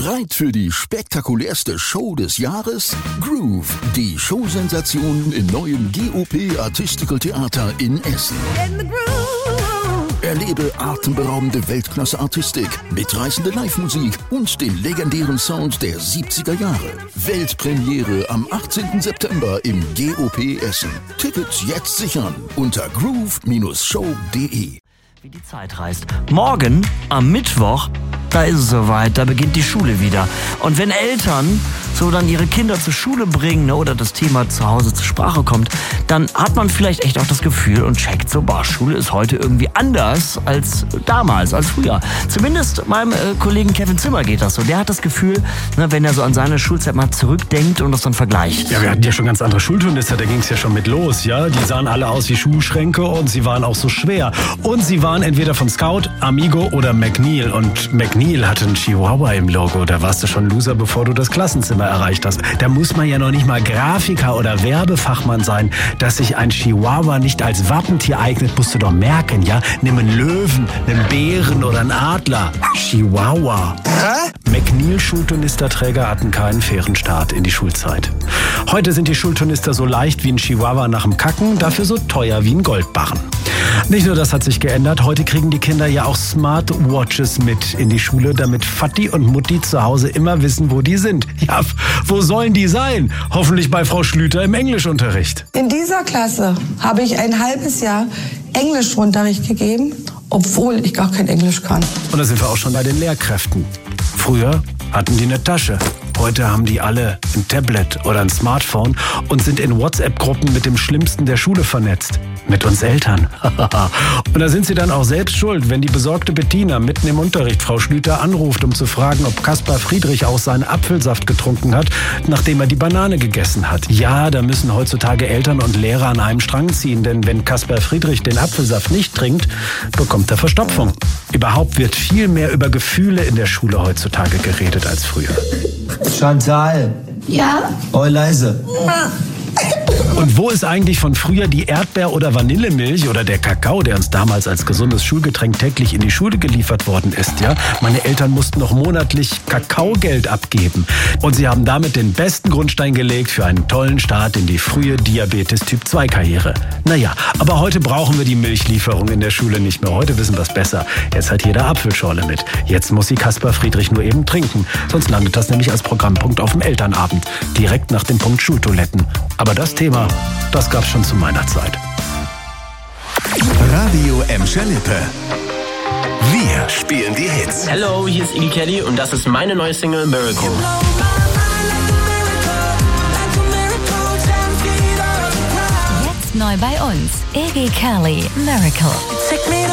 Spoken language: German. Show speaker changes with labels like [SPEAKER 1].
[SPEAKER 1] Bereit für die spektakulärste Show des Jahres? Groove, die Showsensation im neuen GOP Artistical Theater in Essen. Erlebe atemberaubende Weltklasse-Artistik, mitreißende Live-Musik und den legendären Sound der 70er Jahre. Weltpremiere am 18. September im GOP Essen. Tickets jetzt sichern unter groove-show.de.
[SPEAKER 2] Wie die Zeit reist. Morgen, am Mittwoch, da ist es soweit, da beginnt die Schule wieder. Und wenn Eltern so dann ihre Kinder zur Schule bringen, ne, oder das Thema zu Hause zur Sprache kommt, dann hat man vielleicht echt auch das Gefühl und checkt so, Schule ist heute irgendwie anders als damals, als früher. Zumindest meinem Kollegen Kevin Zimmer geht das so. Der hat das Gefühl, ne, wenn er so an seine Schulzeit mal zurückdenkt und das dann vergleicht.
[SPEAKER 3] Ja, wir hatten ja schon ganz andere Schulturnister, da ging es ja schon mit los, ja. Die sahen alle aus wie Schuhschränke und sie waren auch so schwer. Und sie waren entweder von Scout, Amigo oder McNeil. Und McNeil hatte einen Chihuahua im Logo. Da warst du schon Loser, bevor du das Klassenzimmer erreicht hast. Da muss man ja noch nicht mal Grafiker oder Werbefachmann sein. Dass sich ein Chihuahua nicht als Wappentier eignet, musst du doch merken, ja? Nimm einen Löwen, einen Bären oder einen Adler. Chihuahua. McNeil-Schulturnisterträger hatten keinen fairen Start in die Schulzeit. Heute sind die Schulturnister so leicht wie ein Chihuahua nach dem Kacken, dafür so teuer wie ein Goldbarren. Nicht nur das hat sich geändert, heute kriegen die Kinder ja auch Smartwatches mit in die Schule, damit Vati und Mutti zu Hause immer wissen, wo die sind. Ja, wo sollen die sein? Hoffentlich bei Frau Schlüter im Englischunterricht.
[SPEAKER 4] In dieser Klasse habe ich ein halbes Jahr Englischunterricht gegeben, obwohl ich gar kein Englisch kann.
[SPEAKER 3] Und da sind wir auch schon bei den Lehrkräften. Früher hatten die eine Tasche. Heute haben die alle ein Tablet oder ein Smartphone und sind in WhatsApp-Gruppen mit dem Schlimmsten der Schule vernetzt. Mit uns Eltern. Und da sind sie dann auch selbst schuld, wenn die besorgte Bettina mitten im Unterricht Frau Schlüter anruft, um zu fragen, ob Kaspar Friedrich auch seinen Apfelsaft getrunken hat, nachdem er die Banane gegessen hat. Ja, da müssen heutzutage Eltern und Lehrer an einem Strang ziehen, denn wenn Kaspar Friedrich den Apfelsaft nicht trinkt, bekommt er Verstopfung. Überhaupt wird viel mehr über Gefühle in der Schule heutzutage geredet als früher.
[SPEAKER 5] Chantal.
[SPEAKER 6] Ja?
[SPEAKER 5] Oh, leise.
[SPEAKER 3] Und wo ist eigentlich von früher die Erdbeer- oder Vanillemilch oder der Kakao, der uns damals als gesundes Schulgetränk täglich in die Schule geliefert worden ist, ja? Meine Eltern mussten noch monatlich Kakaogeld abgeben. Und sie haben damit den besten Grundstein gelegt für einen tollen Start in die frühe Diabetes-Typ-2-Karriere. Naja, aber heute brauchen wir die Milchlieferung in der Schule nicht mehr. Heute wissen wir es besser. Jetzt hat jeder Apfelschorle mit. Jetzt muss sie Kaspar Friedrich nur eben trinken. Sonst landet das nämlich als Programmpunkt auf dem Elternabend. Direkt nach dem Punkt Schultoiletten. Aber das Thema, das gab's schon zu meiner Zeit.
[SPEAKER 1] Radio Emscher Lippe. Wir spielen die Hits.
[SPEAKER 7] Hello, hier ist Iggy Kelly und das ist meine neue Single Miracle.
[SPEAKER 8] Jetzt neu bei uns, Iggy Kelly, Miracle.